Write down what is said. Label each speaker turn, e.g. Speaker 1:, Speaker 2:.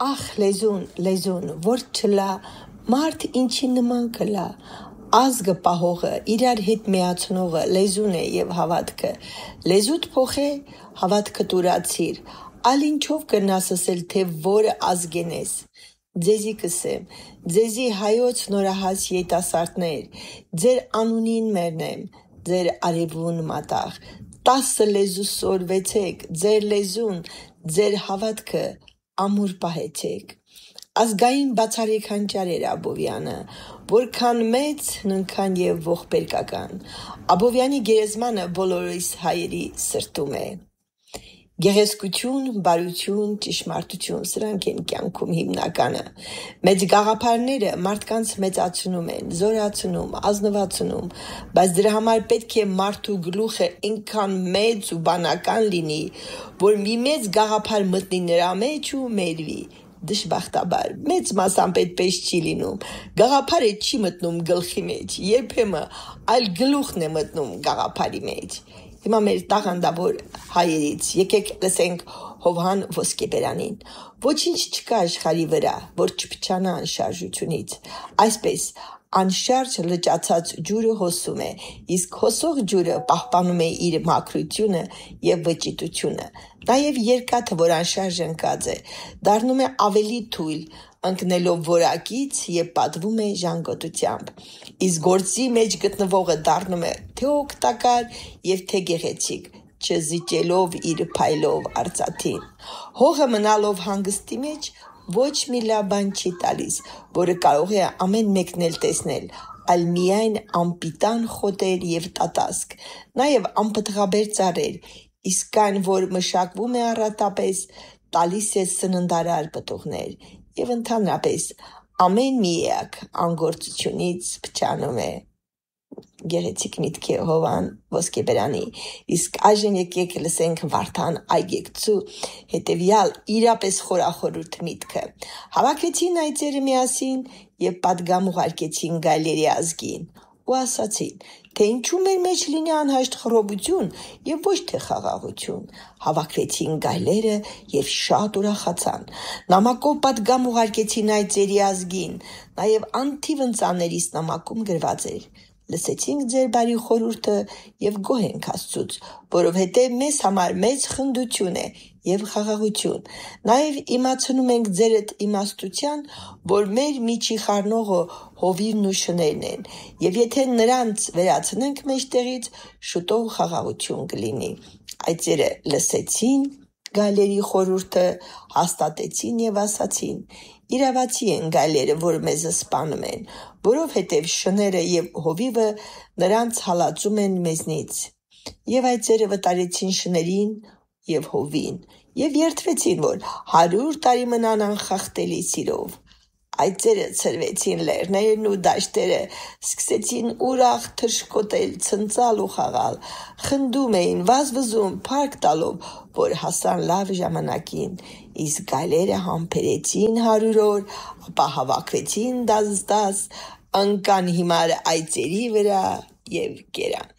Speaker 1: Ախ, լեզուն, որ չլա, մարդ ինչի նման կլա, ազգը պահողը, իրար հետ միացնողը լեզուն է և հավատքը, լեզուդ փոխե, հավատքը տուրացիր, ալ ինչով կնաս ասել, թե որը ազգեն ես, ձեզի կսեմ, ձեզի հայոց նորահաս ետասարդներ, ձեր անունին մերնեմ, ձեր արևուն մատաղ, 10 լեզու սորվեցեք, ձեր լեզուն, ձեր հավատքը ամուր պահեցեք։ Ազգային բացառիկ հանճար էր Աբովյանը, որքան մեծ, նույնքան և ողբերգական։ Աբովյանի գերեզմանը բոլորիս հայերի սրտում է։ Գեղեցկություն, բարություն, ճշմարտություն, սրանք են կյանքում հիմնականը։ Մեծ գաղափարները մարդկանց մեծացնում են, զորացնում, ազնվացնում, բայց դրա համար պետք է մարդու գլուխը այնքան մեծ ու բանական լինի, որ մի մեծ գաղափար մտնի նրա մեջ ու մերվի։ Դժբախտաբար, մեծ մասամբ այդպես չի լինում։ Գաղափարը չի մտնում գլխի մեջ, երբեմն այլ գլուխն է մտնում գաղափարի մեջ։ Հիմա մեր տաղանդավոր հայերից եկեք լսենք Հովհան Ոսկեբերանին։ Ոչինչ չկա աշխարհի վրա, որ չփչանա անշարժությունից։ Այսպես անշարժ լճացած ջուրը հոսում է, իսկ հոսող ջուրը պահպանում է իր մաքրությունը և վճիտությունը։ Նաև երկաթը, որ անշարժ ընկած է, դառնում է ավելի թույլ, ընկնելով որակից և պատվում է ժանգոտությամբ։ Իսկ գործի մեջ գտնվողը դառնում է թե օգտակար և թե գեղեցիկ, չզիջելով իր փայլով արծաթին։ Հողը մնալով հանգստի մեջ ոչ մի լավ բան չի տալիս, որը կարող է ամեն մեկն էլ տեսնել, այլ միայն անպիտան խոտեր և տատասկ, նաև անպտղաբեր ծառեր, իսկ այն, որ մշակվում է առատապես, տալիս է սննդարար պտուղներ և ընդհանրապես ամեն մի էակ անգործությունից փչանում է։ Գեղեցիկ միտք է Հովհան Ոսկեբերանի։ Իսկ այժմ եկեք լսենք Վարդան Այգեկցու հետևյալ իրապես խորախորհուրդ միտքը։ Հավաքեցին այծերը միասին և պատգամ ուղարկեցին գայլերի ազգին ու ասացին, թե ինչու մեր մեջ լինի անհաշտ խռովություն և ոչ թե խաղաղություն։ Հավաքվեցին գայլերը և շատ ուրախացան։ Նամակով պատգամ ուղարկեցին այծերի ազգին, նաև անթիվ ընծաներից նամակում գրված էր. լսեցինք ձեր բարի խորհուրդը և գոհ ենք Աստծուց, որովհետև մեզ համար մեծ խնդություն է և խաղաղություն։ Նաև իմացնում ենք ձերդ իմաստության, որ մեր միջի խառնողը հովիվն ու շներն են, և եթե նրանց վերացնենք մեջտեղից, շուտով խաղաղություն կլինի։ Այծերը լսեցին գայլերի խորհուրդը, հաստատեցին և ասացին. իրավացի են գայլերը, որ մեզ սպանում են, որովհետև շները և հովիվը նրանց հալածում են մեզնից։ Եվ այծերը վտարեցին շներին և հովին և երդվեցին, որ 100 տարի մնան անխախտելի սիրով։ Այծերը ցրվեցին լեռներն ու դաշտերը, սկսեցին ուրախ թռչկոտել, ցնծալ ու խաղալ, խնդում էին, վազվզում, փառք տալով, որ հասան լավ ժամանակին, իսկ գայլերը համբերեցին 100 օր, ապա հավաքվեցին դաս, ընկան հիմար այծերի վրա և կերան։